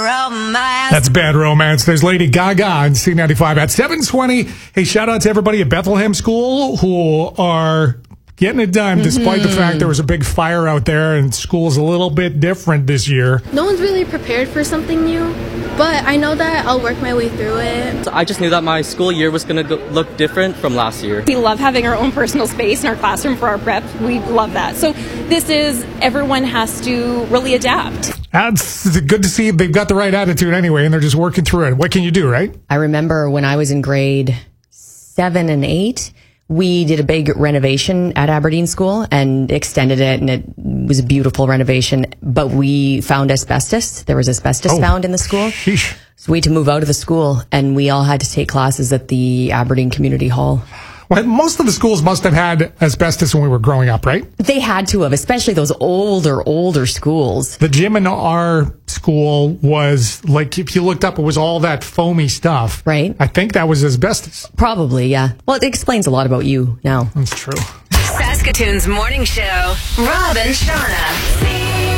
That's Bad Romance. There's Lady Gaga on C95 at 7:20. Hey, shout out to everybody at Bethlehem School who are getting it done despite the fact there was a big fire out there and school's a little bit different this year. No one's really prepared for something new, but I know that I'll work my way through it. I just knew that my school year was going to look different from last year. We love having our own personal space in our classroom for our prep. We love that. So this is, everyone has to really adapt. That's good to see. They've got the right attitude anyway, and they're just working through it. What can you do, right? I remember when I was in grade 7 and 8, we did a big renovation at Aberdeen School and extended it, and it was a beautiful renovation. But we found asbestos. There was asbestos found in the school. Sheesh. So we had to move out of the school, and we all had to take classes at the Aberdeen Community Hall. Well, most of the schools must have had asbestos when we were growing up, right? They had to have, especially those older schools. The gym in our school was, like, if you looked up, it was all that foamy stuff. Right. I think that was asbestos. Probably, yeah. Well, it explains a lot about you now. That's true. Saskatoon's morning show, Rob and Shauna.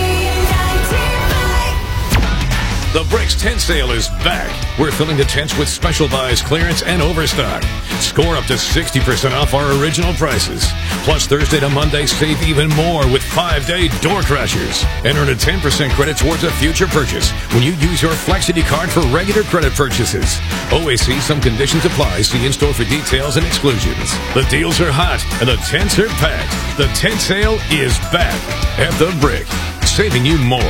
The Bricks tent sale is back. We're filling the tents with special buys, clearance, and overstock. Score up to 60% off our original prices. Plus, Thursday to Monday, save even more with 5-day door crashers. And earn a 10% credit towards a future purchase when you use your Flexity card for regular credit purchases. Always see some conditions apply. See in-store for details and exclusions. The deals are hot and the tents are packed. The tent sale is back at The Brick, saving you more.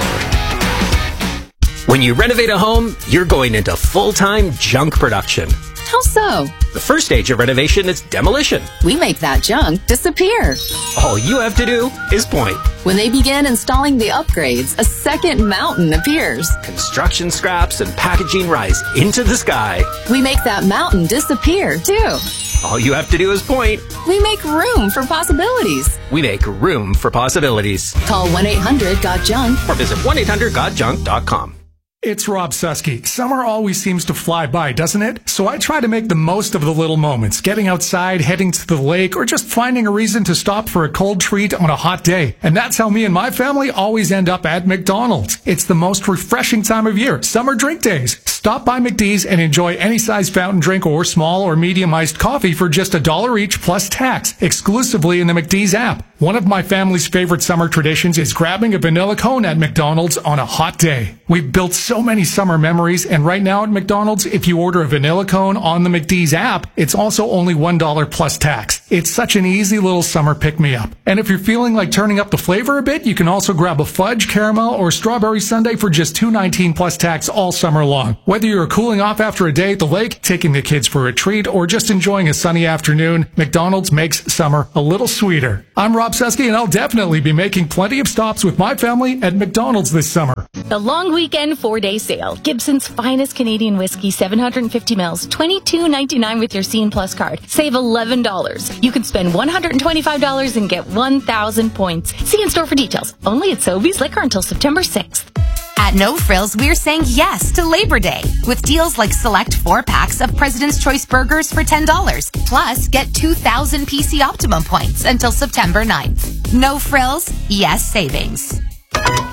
When you renovate a home, you're going into full-time junk production. How so? The first stage of renovation is demolition. We make that junk disappear. All you have to do is point. When they begin installing the upgrades, a second mountain appears. Construction scraps and packaging rise into the sky. We make that mountain disappear, too. All you have to do is point. We make room for possibilities. We make room for possibilities. Call 1-800-GOT-JUNK or visit 1-800-GOT-JUNK.com. It's Rob Susky. Summer always seems to fly by, doesn't it? So I try to make the most of the little moments, getting outside, heading to the lake, or just finding a reason to stop for a cold treat on a hot day. And that's how me and my family always end up at McDonald's. It's the most refreshing time of year, summer drink days. Stop by McD's and enjoy any size fountain drink or small or medium iced coffee for just $1 each plus tax, exclusively in the McD's app. One of my family's favorite summer traditions is grabbing a vanilla cone at McDonald's on a hot day. We've built so many summer memories, and right now at McDonald's, if you order a vanilla cone on the McD's app, it's also only $1 plus tax. It's such an easy little summer pick-me-up. And if you're feeling like turning up the flavor a bit, you can also grab a fudge, caramel, or strawberry sundae for just $2.19 plus tax all summer long. Whether you're cooling off after a day at the lake, taking the kids for a treat, or just enjoying a sunny afternoon, McDonald's makes summer a little sweeter. I'm Rob Susky, and I'll definitely be making plenty of stops with my family at McDonald's this summer. The long weekend 4-day sale. Gibson's finest Canadian whiskey, 750 mils, $22.99 with your Scene Plus card. Save $11. You can spend $125 and get 1,000 points. See in store for details. Only at Sobeys Liquor until September 6th. At No Frills, we're saying yes to Labor Day with deals like select 4-packs of President's Choice burgers for $10. Plus, get 2,000 PC Optimum points until September 9th. No Frills, yes savings.